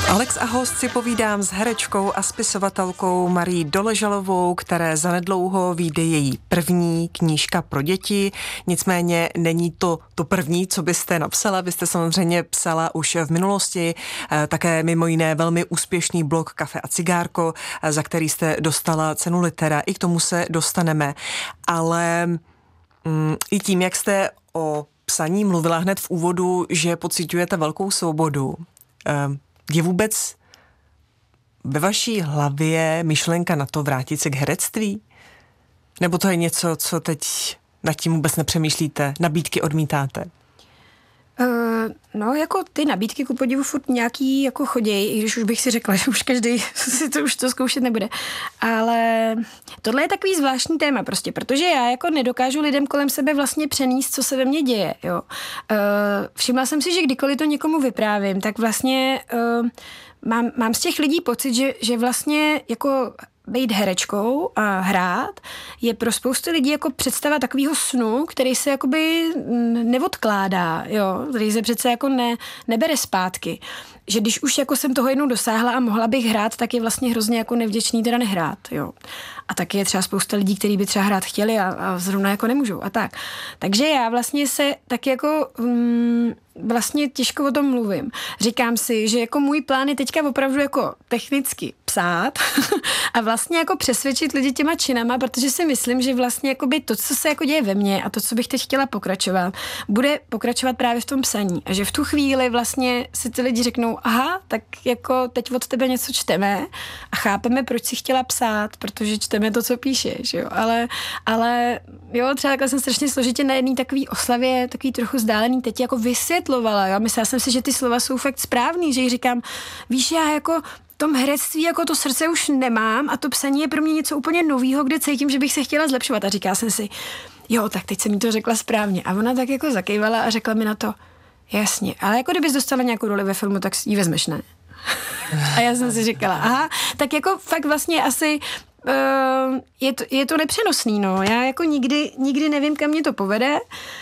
Alex a host si povídám s herečkou a spisovatelkou Marií Doležalovou, které zanedlouho vyjde její první knížka pro děti. Nicméně není to první, co byste napsala. Vy jste samozřejmě psala už v minulosti, také mimo jiné velmi úspěšný blog Kafe a cigárko, za který jste dostala cenu Litera. I k tomu se dostaneme. Ale i tím, jak jste o psaní mluvila hned v úvodu, že pociťujete velkou svobodu, je vůbec ve vaší hlavě myšlenka na to vrátit se k herectví? Nebo to je něco, co teď nad tím vůbec nepřemýšlíte? Nabídky odmítáte? No, jako ty nabídky ku podivu furt nějaký jako chodějí, i když už bych si řekla, že už každý si to už to zkoušet nebude. Ale tohle je takový zvláštní téma prostě, protože já jako nedokážu lidem kolem sebe vlastně přenést, co se ve mně děje, jo. Všimla jsem si, že kdykoliv to někomu vyprávím, tak vlastně mám z těch lidí pocit, že vlastně jako být herečkou a hrát je pro spoustu lidí jako představa takového snu, který se jakoby neodkládá, jo, který se přece jako nebere zpátky. Že když už jako jsem toho jednou dosáhla a mohla bych hrát, tak je vlastně hrozně jako nevděčný teda nehrát, jo. A taky je třeba spousta lidí, kteří by třeba hrát chtěli a zrovna jako nemůžou a tak. Takže já vlastně se tak jako vlastně těžko o tom mluvím. Říkám si, že jako můj plán je teďka opravdu jako technicky psát a vlastně jako přesvědčit lidi těma činama, protože si myslím, že vlastně jakoby to, co se jako děje ve mně a to, co bych teď chtěla pokračovat, bude pokračovat právě v tom psaní. A že v tu chvíli vlastně si ty lidi řeknou, aha, tak jako teď od tebe něco čteme a chápeme, proč si chtěla psát, protože čteme to, co píšeš, jo. Ale jo, třeba takhle jsem strašně složitě na jedné takové oslavě, takový trochu vzdálený, teď jako vysvětlovala, jo. Myslela jsem si, že ty slova jsou fakt správný, že jí říkám, víš, já jako v tom herectví jako to srdce už nemám a to psaní je pro mě něco úplně novýho, kde cítím, že bych se chtěla zlepšovat. A říkala jsem si, jo, tak teď jsem mi to řekla správně. A ona tak jako zakývala a řekla mi na to, jasně, ale jako kdybys dostala nějakou roli ve filmu, tak ji vezmeš, ne? A já jsem si říkala, aha, tak jako fakt vlastně asi je to nepřenosný, no. Já jako nikdy nevím, kam mě to povede,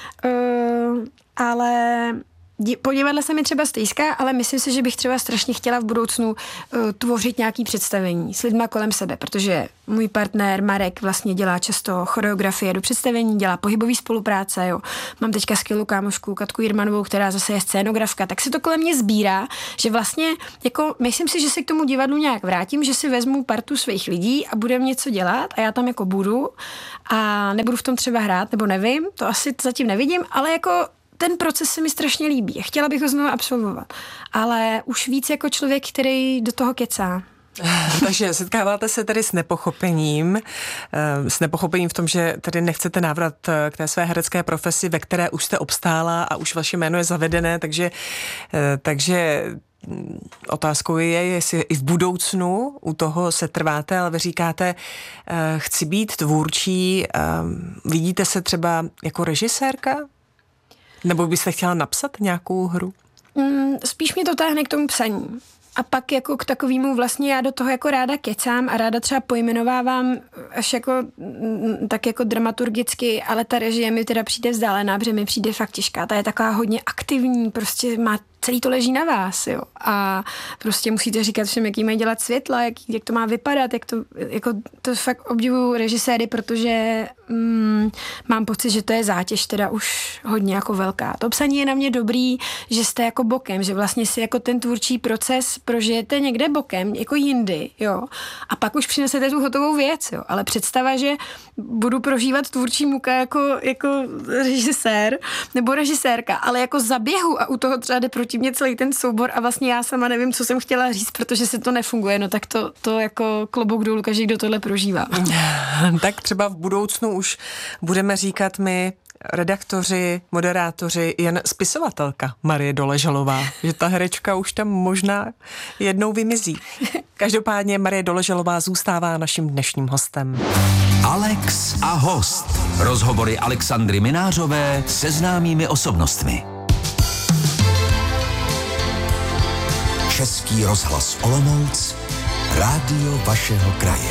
ale po divadle se mi třeba stýská, ale myslím si, že bych třeba strašně chtěla v budoucnu tvořit nějaký představení s lidma kolem sebe, protože můj partner Marek vlastně dělá často choreografie do představení, dělá pohybový spolupráce, jo. Mám teďka skvělou kámošku Katku Jirmanovou, která zase je scénografka, tak se to kolem mě sbírá, že vlastně jako myslím si, že se k tomu divadlu nějak vrátím, že si vezmu partu svých lidí a budeme něco dělat a já tam jako budu a nebudu v tom třeba hrát, nebo nevím, to asi zatím nevidím, ale jako ten proces se mi strašně líbí a chtěla bych ho znovu absolvovat. Ale už víc jako člověk, který do toho kecá. Takže setkáváte se tedy s nepochopením v tom, že tedy nechcete návrat k té své herecké profesi, ve které už jste obstála a už vaše jméno je zavedené, takže otázkou je, jestli i v budoucnu u toho se trváte, ale vy říkáte, chci být tvůrčí, vidíte se třeba jako režisérka? Nebo byste chtěla napsat nějakou hru? Spíš mě to táhne k tomu psaní. A pak jako k takovému vlastně já do toho jako ráda kecám a ráda třeba pojmenovávám až jako tak jako dramaturgicky, ale ta režie mi teda přijde vzdálená, protože mi přijde fakt těžká. Ta je taková hodně aktivní, prostě celý to leží na vás, jo. A prostě musíte říkat všem, jaký mají dělat světla, jak to má vypadat, to fakt obdivuju režiséry, protože mám pocit, že to je zátěž teda už hodně jako velká. To psaní je na mě dobrý, že jste jako bokem, že vlastně si jako ten tvůrčí proces prožijete někde bokem, jako jindy, jo. A pak už přinesete tu hotovou věc, jo. Ale představa, že budu prožívat tvůrčí muka jako režisér nebo režisérka, ale jako zaběhu a u toho třeba jde proti mě celý ten soubor a vlastně já sama nevím, co jsem chtěla říct, protože se to nefunguje, no tak to jako klobouk dolů každý, kdo tohle prožívá. Tak třeba v budoucnu už budeme říkat my, redaktoři, moderátoři, jen spisovatelka Marie Doležalová, že ta herečka už tam možná jednou vymizí. Každopádně Marie Doležalová zůstává naším dnešním hostem. Alex a host. Rozhovory Alexandry Minářové se známými osobnostmi. Český rozhlas Olomouc, rádio vašeho kraje.